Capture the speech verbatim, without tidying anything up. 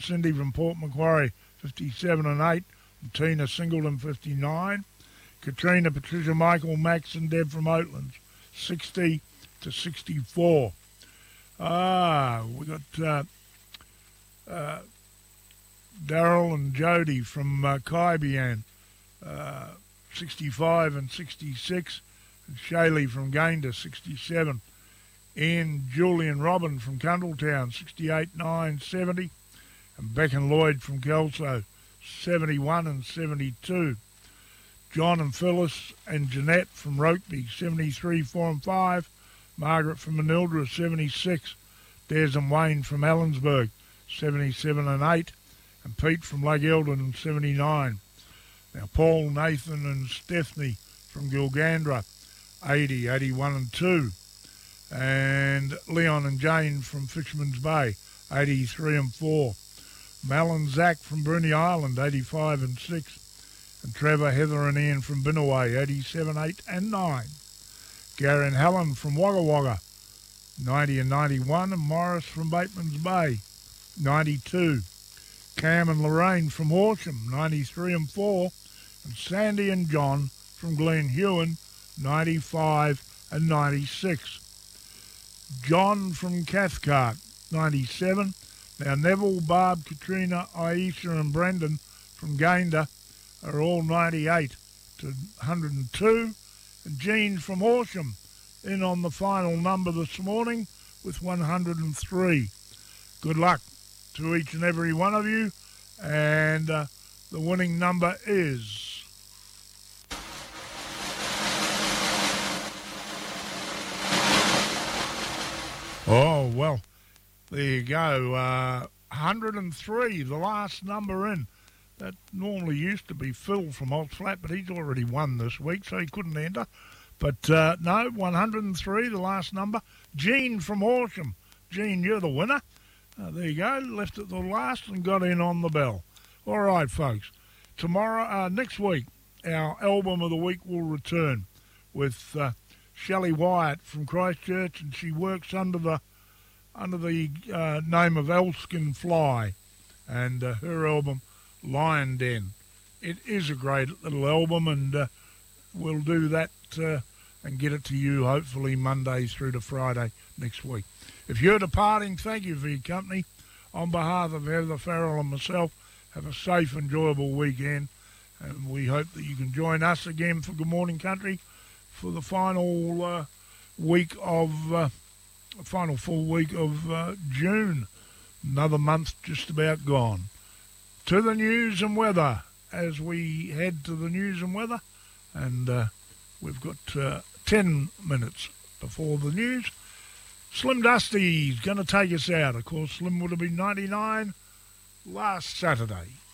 Cindy from Port Macquarie, fifty-seven and eight. And Tina Singleton, fifty-nine. Katrina, Patricia, Michael, Max and Deb from Oatlands, sixty to sixty-four. Ah, we got uh, uh, Daryl and Jody from uh, Kaibian, uh, sixty-five and sixty-six. And Shaylee from Gayndah, sixty-seven. Ian, Julian, Robin from Cundletown, sixty-eight, nine, seventy. And Beck and Lloyd from Kelso, seventy-one and seventy-two. John and Phyllis and Jeanette from Rokeby, seventy-three, four and five. Margaret from Manildra, seventy-six. Des and Wayne from Allensburg, seventy-seven and eight. And Pete from Lake Eldon, seventy-nine. Now Paul, Nathan and Stephanie from Gilgandra, eighty, eighty-one and two. And Leon and Jane from Fisherman's Bay, eighty-three and four. Mal and Zach from Bruny Island, eighty-five and six. And Trevor, Heather and Ian from Binnaway, eighty-seven, eight and nine. Gary and Helen from Wagga Wagga, ninety and ninety-one. And Morris from Bateman's Bay, ninety-two. Cam and Lorraine from Horsham, ninety-three and four. And Sandy and John from Glen Hewen, ninety-five and ninety-six. John from Cathcart, ninety-seven. Now Neville, Barb, Katrina, Aisha and Brendan from Gayndah are all ninety-eight to one hundred two. And Jean from Horsham in on the final number this morning with one hundred three. Good luck to each and every one of you. And uh, the winning number is... Oh, well, there you go. Uh, one hundred three, the last number in. That normally used to be Phil from Old Flat, but he's already won this week, so he couldn't enter. But uh, no, one hundred three, the last number. Jean from Horsham. Jean, you're the winner. Uh, there you go. Left at the last and got in on the bell. All right, folks. Tomorrow, uh, next week, our album of the week will return with uh, Shelley Wyatt from Christchurch, and she works under the under the uh, name of Elskin Fly, and uh, her album Lion Den. It is a great little album, and uh, we'll do that uh, and get it to you hopefully Monday through to Friday next week. If you're departing, thank you for your company. On behalf of Heather Farrell and myself, have a safe, enjoyable weekend, and we hope that you can join us again for Good Morning Country for the final uh, week of uh, final full week of uh, June. Another month just about gone. To the news and weather as we head to the news and weather, and uh, we've got uh, ten minutes before the news. Slim Dusty's going to take us out. Of course, Slim would have been ninety-nine last Saturday.